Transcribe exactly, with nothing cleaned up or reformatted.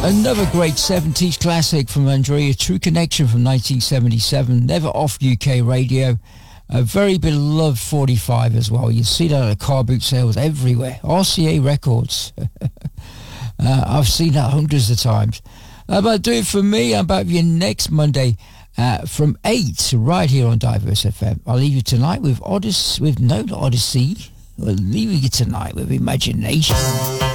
Another great seventies classic from Andrea, True Connection from nineteen seventy-seven, never off U K radio. A very beloved forty-five as well. You see that at car boot sales everywhere. R C A Records. uh, I've seen that hundreds of times. Uh, but do it for me. I'm back with you next Monday uh, from eight right here on Diverse F M. I'll leave you tonight with Odyssey, with no Odyssey. I'll leave you tonight with Imagination.